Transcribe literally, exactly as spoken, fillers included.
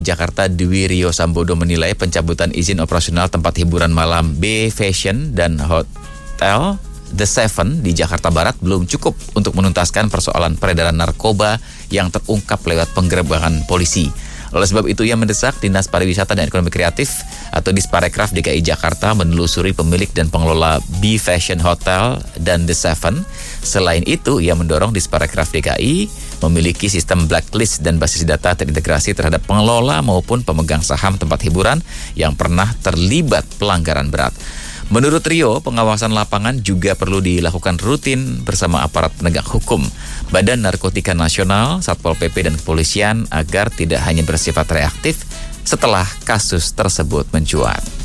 Jakarta Dwi Rio Sambodo menilai pencabutan izin operasional tempat hiburan malam B Fashion dan Hotel The Seven di Jakarta Barat belum cukup untuk menuntaskan persoalan peredaran narkoba yang terungkap lewat penggerebekan polisi. Oleh sebab itu, ia mendesak Dinas Pariwisata dan Ekonomi Kreatif atau Disparekraf D K I Jakarta menelusuri pemilik dan pengelola B Fashion Hotel dan The Seven. Selain itu, ia mendorong Disparekraf D K I memiliki sistem blacklist dan basis data terintegrasi terhadap pengelola maupun pemegang saham tempat hiburan yang pernah terlibat pelanggaran berat. Menurut Rio, pengawasan lapangan juga perlu dilakukan rutin bersama aparat penegak hukum, Badan Narkotika Nasional, Satpol P P dan Kepolisian agar tidak hanya bersifat reaktif setelah kasus tersebut mencuat.